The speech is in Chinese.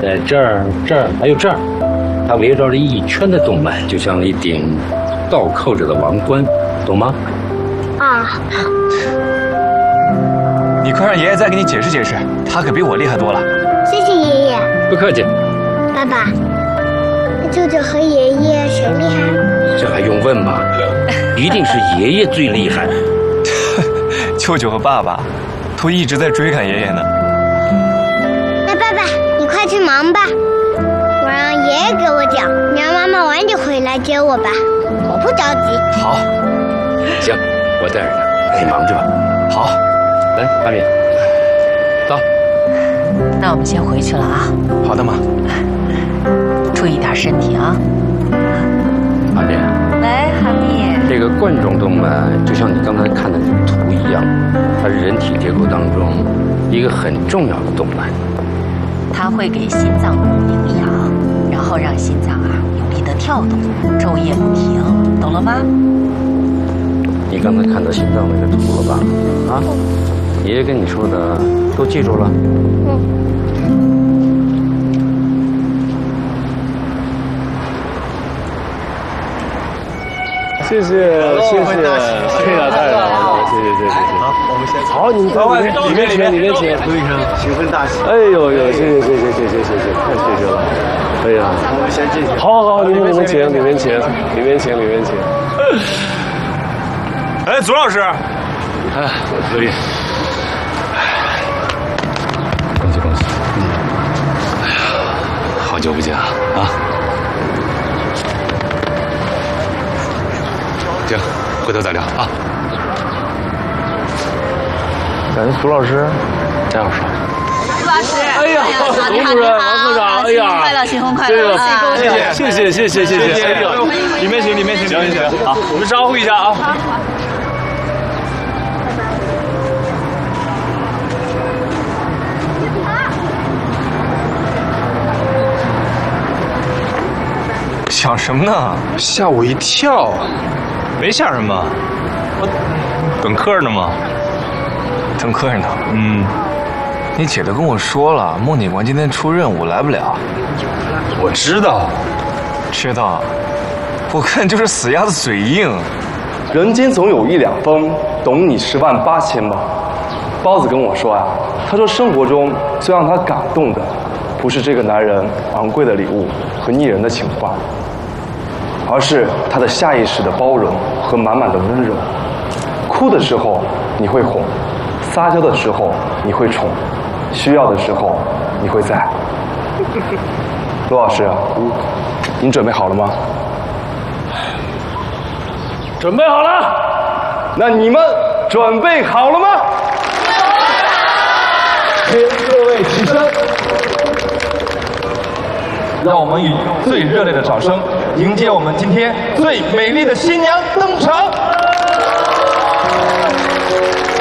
在这儿、这儿还有这儿，它围绕着一圈的动脉，就像一顶倒扣着的王冠，懂吗？ 啊。 你快让爷爷再给你解释解释，他可比我厉害多了。 谢谢爷爷。 不客气。 爸爸，舅舅和爷爷谁厉害？ 这还用问吗？一定是爷爷最厉害。 舅舅和爸爸都一直在追赶爷爷呢。 那爸爸，你快去忙吧，我让爷爷给我讲，你让妈妈晚点回来接我吧，我不着急。 好， 行，我带着呢，你忙去吧。 好， 来，阿敏，走。 那我们先回去了啊。 好的，妈。 注意点身体啊。 阿敏。 来，哈密。 这个冠状动脉就像你刚才看的这个图一样，它是人体结构当中一个很重要的动脉。 它会给心脏供营养，然后让心脏啊有力的跳动，昼夜不停，懂了吗？ 你刚才看到心脏那个图了吧？啊，爷爷跟你说的都记住了。 谢谢谢谢，谢谢太好了，谢谢。好，我们先好，你里面请，刘医生，请分大喜。哎呦呦，谢谢，太谢谢了。哎呀，我们先进去。好，里面请。 哎，祖老师。 哎，刘毅。恭喜。哎呀，好久不见啊！行，回头再聊啊。感觉苏老师这样说。 苏老师， 哎呀，董主任、王科长，哎呀， 新婚快乐！ 谢谢。哎呦，里面请。好，我们招呼一下啊。 想什么呢？ 吓我一跳。 没想什么，我等客人呢嘛。等客人呢？你姐都跟我说了，孟警官今天出任务来不了。 我知道， 我看就是死鸭子嘴硬。 人间总有一两疯，懂你10万8千吧。包子跟我说他说生活中最让他感动的，不是这个男人昂贵的礼物和腻人的情话，而是他的下意识的包容和满满的温柔。哭的时候你会哄，撒娇的时候你会宠，需要的时候你会在。罗老师，您准备好了吗？ 准备好了。 那你们准备好了吗？ 请各位起身，让我们以最热烈的掌声迎接我们今天最美丽的新娘登场。